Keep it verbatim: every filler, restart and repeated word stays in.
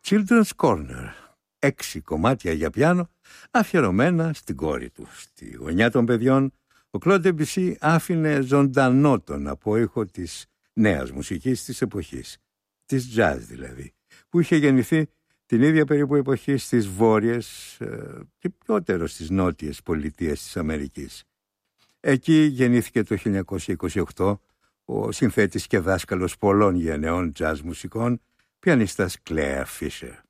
Children's Corner. Έξι κομμάτια για πιάνο αφιερωμένα στην κόρη του. Στη γωνιά των παιδιών, ο Κλοντ Ντεμπισί άφηνε ζωντανό τον απόϊχο της νέας μουσικής της εποχής, της jazz δηλαδή, που είχε γεννηθεί την ίδια περίπου εποχή στις βόρειες ε, και πιότερο στις νότιες πολιτείες της Αμερικής. Εκεί γεννήθηκε το χίλια εννιακόσια είκοσι οκτώ ο συνθέτης και δάσκαλος πολλών γενεών jazz μουσικών, πιανίστας Claire Fisher.